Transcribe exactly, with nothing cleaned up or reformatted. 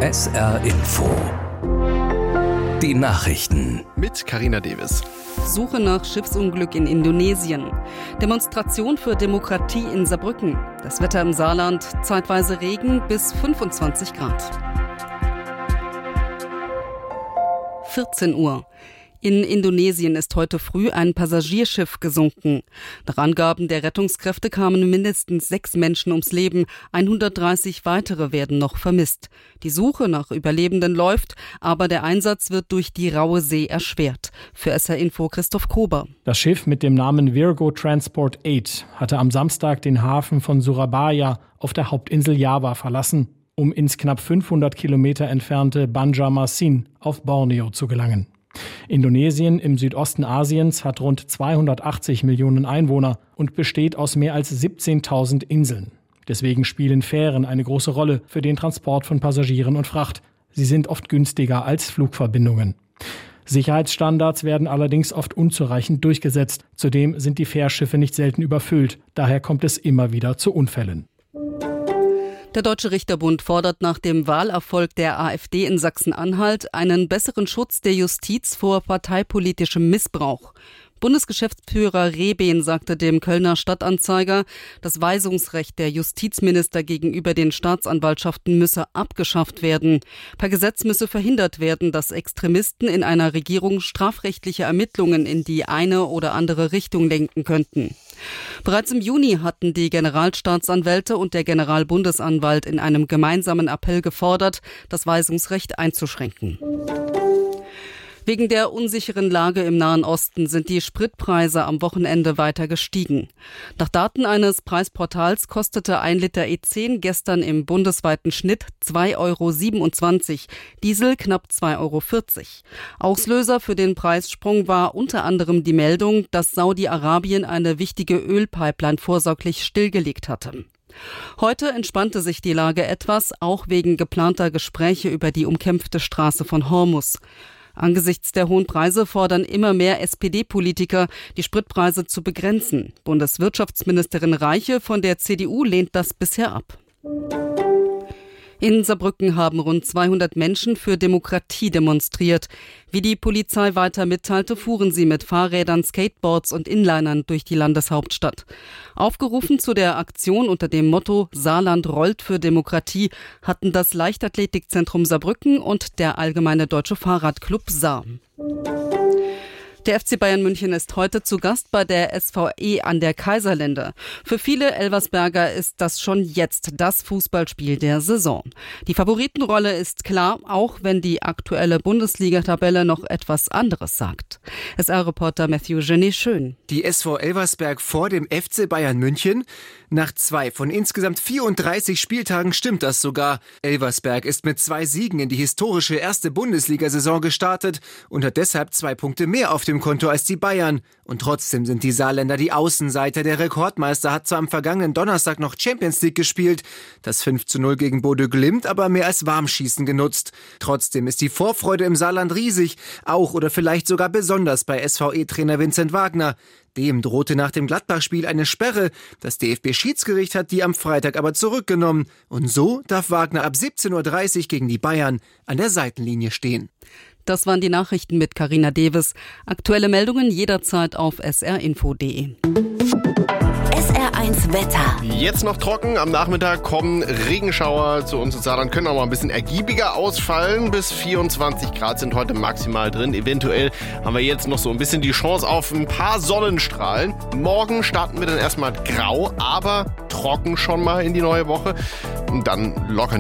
S R Info. Die Nachrichten. Mit Carina Davis. Suche nach Schiffsunglück in Indonesien. Demonstration für Demokratie in Saarbrücken. Das Wetter im Saarland, zeitweise Regen bis fünfundzwanzig Grad. vierzehn Uhr. In Indonesien ist heute früh ein Passagierschiff gesunken. Nach Angaben der Rettungskräfte kamen mindestens sechs Menschen ums Leben. hundertdreißig weitere werden noch vermisst. Die Suche nach Überlebenden läuft, aber der Einsatz wird durch die raue See erschwert. Für S R Info Christoph Kober. Das Schiff mit dem Namen Virgo Transport acht hatte am Samstag den Hafen von Surabaya auf der Hauptinsel Java verlassen, um ins knapp fünfhundert Kilometer entfernte Banjarmasin auf Borneo zu gelangen. Indonesien im Südosten Asiens hat rund zweihundertachtzig Millionen Einwohner und besteht aus mehr als siebzehntausend Inseln. Deswegen spielen Fähren eine große Rolle für den Transport von Passagieren und Fracht. Sie sind oft günstiger als Flugverbindungen. Sicherheitsstandards werden allerdings oft unzureichend durchgesetzt. Zudem sind die Fährschiffe nicht selten überfüllt. Daher kommt es immer wieder zu Unfällen. Der Deutsche Richterbund fordert nach dem Wahlerfolg der AfD in Sachsen-Anhalt einen besseren Schutz der Justiz vor parteipolitischem Missbrauch. Bundesgeschäftsführer Rehben sagte dem Kölner Stadtanzeiger, das Weisungsrecht der Justizminister gegenüber den Staatsanwaltschaften müsse abgeschafft werden. Per Gesetz müsse verhindert werden, dass Extremisten in einer Regierung strafrechtliche Ermittlungen in die eine oder andere Richtung lenken könnten. Bereits im Juni hatten die Generalstaatsanwälte und der Generalbundesanwalt in einem gemeinsamen Appell gefordert, das Weisungsrecht einzuschränken. Wegen der unsicheren Lage im Nahen Osten sind die Spritpreise am Wochenende weiter gestiegen. Nach Daten eines Preisportals kostete ein Liter E zehn gestern im bundesweiten Schnitt zwei Euro siebenundzwanzig, Diesel knapp zwei Euro vierzig. Auslöser für den Preissprung war unter anderem die Meldung, dass Saudi-Arabien eine wichtige Ölpipeline vorsorglich stillgelegt hatte. Heute entspannte sich die Lage etwas, auch wegen geplanter Gespräche über die umkämpfte Straße von Hormuz. Angesichts der hohen Preise fordern immer mehr S P D-Politiker, die Spritpreise zu begrenzen. Bundeswirtschaftsministerin Reiche von der C D U lehnt das bisher ab. In Saarbrücken haben rund zweihundert Menschen für Demokratie demonstriert. Wie die Polizei weiter mitteilte, fuhren sie mit Fahrrädern, Skateboards und Inlinern durch die Landeshauptstadt. Aufgerufen zu der Aktion unter dem Motto Saarland rollt für Demokratie hatten das Leichtathletikzentrum Saarbrücken und der Allgemeine Deutsche Fahrradclub Saar. Der F C Bayern München ist heute zu Gast bei der S V E an der Kaiserlinde. Für viele Elversberger ist das schon jetzt das Fußballspiel der Saison. Die Favoritenrolle ist klar, auch wenn die aktuelle Bundesliga-Tabelle noch etwas anderes sagt. S R-Reporter Matthew Genet Schön. Die S V Elversberg vor dem F C Bayern München? Nach zwei von insgesamt vierunddreißig Spieltagen stimmt das sogar. Elversberg ist mit zwei Siegen in die historische erste Bundesliga-Saison gestartet und hat deshalb zwei Punkte mehr auf dem Konto als die Bayern. Und trotzdem sind die Saarländer die Außenseiter. Der Rekordmeister hat zwar am vergangenen Donnerstag noch Champions League gespielt, das fünf zu null gegen Bodø Glimt aber mehr als Warmschießen genutzt. Trotzdem ist die Vorfreude im Saarland riesig, auch oder vielleicht sogar besonders bei S V E-Trainer Vincent Wagner. Dem drohte nach dem Gladbach-Spiel eine Sperre. Das D F B-Schiedsgericht hat die am Freitag aber zurückgenommen. Und so darf Wagner ab siebzehn Uhr dreißig gegen die Bayern an der Seitenlinie stehen. Das waren die Nachrichten mit Carina Davis. Aktuelle Meldungen jederzeit auf s r info punkt d e. S R eins Wetter. Jetzt noch trocken, am Nachmittag kommen Regenschauer zu uns ins Saarland, können auch mal ein bisschen ergiebiger ausfallen. Bis vierundzwanzig Grad sind heute maximal drin. Eventuell haben wir jetzt noch so ein bisschen die Chance auf ein paar Sonnenstrahlen. Morgen starten wir dann erstmal grau, aber trocken schon mal in die neue Woche. Und dann lockern